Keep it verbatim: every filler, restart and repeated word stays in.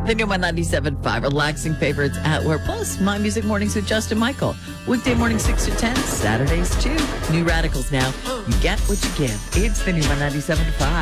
The new one ninety-seven point five, relaxing favorites at work. Plus, My Music Mornings with Justin Michael. Weekday morning six to ten, Saturdays too. New Radicals now. You get what you give. It's the new one ninety-seven point five.